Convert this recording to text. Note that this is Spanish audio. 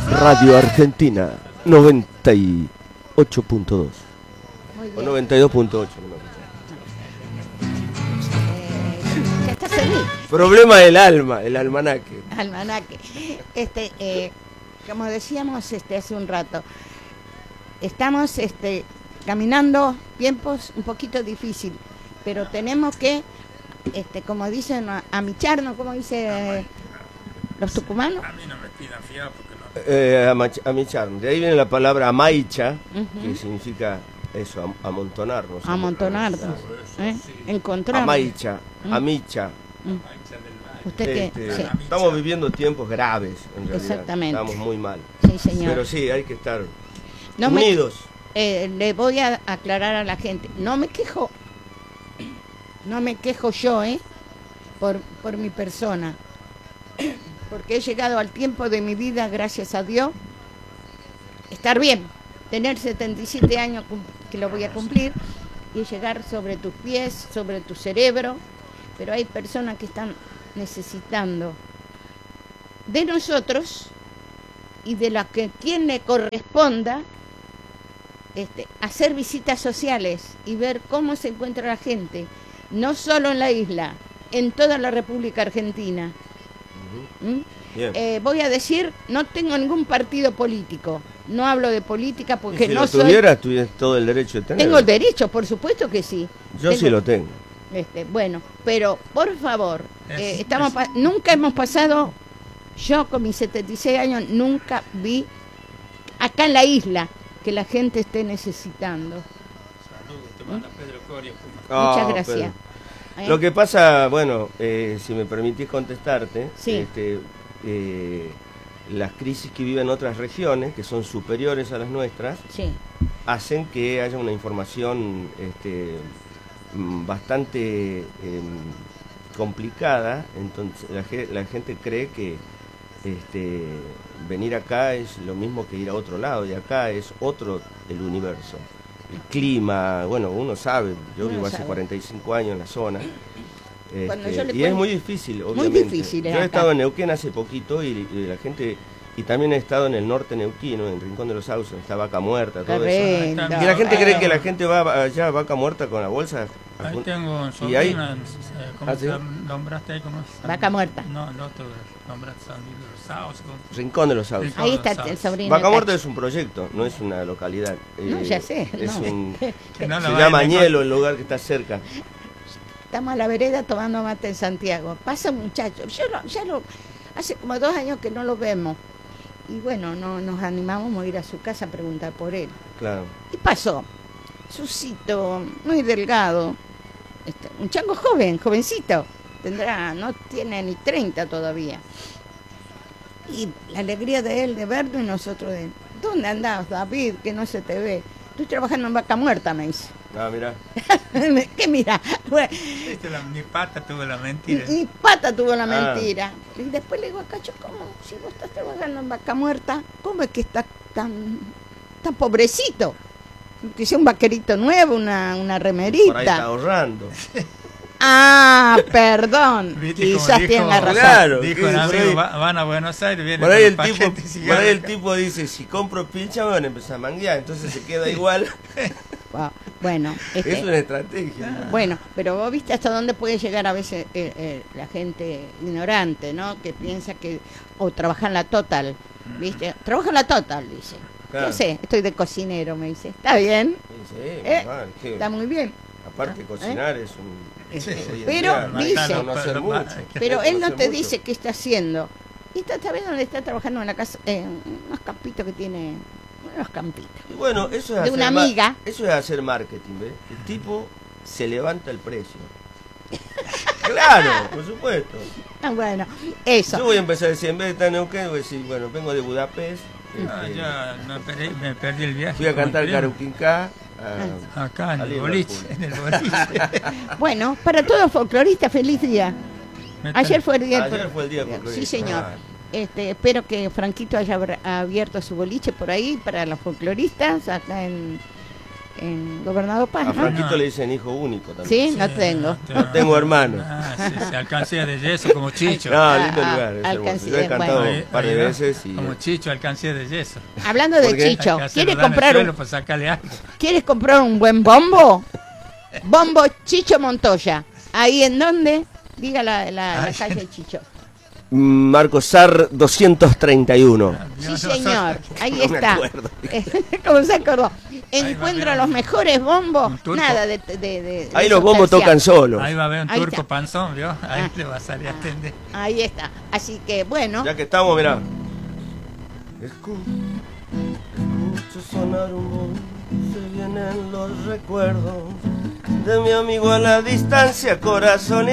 Radio Argentina 98.2 o 92.8. ¿Qué estás en mí? Problema del alma, el almanaque. Almanaque. Como decíamos hace un rato, estamos caminando tiempos un poquito difícil, pero tenemos que, como dicen, amicharnos, como dice los tucumanos. A mí no me pidan fiado porque no. Amicharnos. De ahí viene la palabra amaicha, que significa eso, amontonarnos. Amontonarnos, encontrar. Amaicha, amicha. ¿Usted qué? Sí. Estamos viviendo tiempos graves, en realidad. Exactamente. Estamos muy mal. Sí, señor. Pero sí, hay que estar unidos. Le voy a aclarar a la gente. No me quejo yo, por mi persona. Porque he llegado al tiempo de mi vida, gracias a Dios, estar bien. Tener 77 años que lo voy a cumplir y llegar sobre tus pies, sobre tu cerebro. Pero hay personas que están necesitando de nosotros y de la que quien le corresponda hacer visitas sociales y ver cómo se encuentra la gente, no solo en la isla, en toda la República Argentina. Voy a decir, no tengo ningún partido político, no hablo de política porque si no lo tuvieras todo el derecho de tenerlo. Tengo el derecho, por supuesto que sí. Sí lo tengo. Bueno, pero por favor, nunca hemos pasado, yo con mis 76 años nunca vi acá en la isla que la gente esté necesitando. Saludos, te manda Pedro Coria. Muchas gracias. Lo que pasa, bueno, si me permitís contestarte, sí. Las crisis que viven otras regiones, que son superiores a las nuestras, sí, hacen que haya una información bastante complicada. Entonces la gente cree que venir acá es lo mismo que ir a otro lado, y acá es otro el universo. El clima, bueno, uno sabe, yo vivo hace 45 años en la zona, y es muy difícil, obviamente. Muy difícil. Yo he estado en Neuquén hace poquito y la gente, y también he estado en el norte neuquino, en Rincón de los Sauces, está Vaca Muerta, todo eso. Y la gente cree que la gente va allá a Vaca Muerta con la bolsa. Ahí tengo un sobrino, ahí, ¿cómo se nombraste ahí? ¿Cómo es? Vaca Muerta. No, el otro nombraste San Luis de los Sauces. Rincón de los Sauces. Ahí está el sobrino. Vaca Muerta es un proyecto, no es una localidad. No, ya sé. Se llama Añelo, el lugar que está cerca. Estamos a la vereda tomando mate en Santiago. Pasa un muchacho. Hace como 2 años que no lo vemos. Y bueno, no nos animamos a ir a su casa a preguntar por él. Claro. Y pasó. Susito, muy delgado. Un chango jovencito. No tiene ni 30 todavía. Y la alegría de él de verlo y nosotros de él. ¿Dónde andás, David? Que no se te ve. Estoy trabajando en Vaca Muerta, me dice. Ah, mira. ¿Qué mira? Bueno, mi pata tuvo la mentira. Mi pata tuvo la mentira. Y después le digo a Cacho, ¿cómo? Si vos estás trabajando en Vaca Muerta, ¿cómo es que estás tan pobrecito? Que sea un vaquerito nuevo, una remerita. Por ahí está ahorrando. Perdón. Quizás tenga razón. Claro, dijo un amigo, van a Buenos Aires, vienen por ahí el tipo dice, si compro pincha me van a empezar a manguear, entonces se queda igual. Wow. Bueno, es una estrategia. Bueno, pero vos viste hasta dónde puede llegar a veces la gente ignorante, ¿no? Que piensa que trabaja en la Total, ¿viste? Trabaja en la Total, dice. Claro. ¿Qué sé? Estoy de cocinero, me dice. ¿Está bien? Sí, está muy bien. Aparte, cocinar es un... Pero dice, pero él no te mucho. Dice qué está haciendo. Y está viendo dónde está trabajando en la casa, unos campitos que tiene, unos campitos. Y bueno, eso es de una amiga. Eso es hacer marketing, ¿ves? El tipo se levanta el precio. Claro, por supuesto. Bueno, eso. Yo voy a empezar a decir, en vez de estar en Neuquén, voy a decir, bueno, vengo de Budapest. Ya me perdí el viaje. Fui a cantar Caruquinca. Acá en el boliche. Bueno, para todos los folcloristas, feliz día. Ayer fue el día folclorista. Sí, señor. Espero que Franquito haya abierto su boliche por ahí para los folcloristas acá en en Gobernador Paz. A Franquito le dicen hijo único también. Sí, no tengo. No tengo hermano. Sí, alcancía de yeso como Chicho. No, lindo lugar. Es hermoso. Yo he cantado un par de veces. Y... Como Chicho, alcancía de yeso. Hablando de Chicho, ¿quieres comprar ¿Quieres comprar un buen bombo? Bombo Chicho Montoya. ¿Ahí en dónde? Diga la calle de Chicho. Marcos Sar 231. Sí, señor. Ahí está. ¿Cómo se acordó? Encuentra los mejores bombos. Nada de ahí los bombos tocan solos. Ahí va a haber un turco panzón, ¿vio? Ahí le va a salir a atender. Ahí está. Así que, bueno. Ya que estamos, mirá. Escucho sonar un bombo. Se vienen los recuerdos de mi amigo a la distancia, corazón.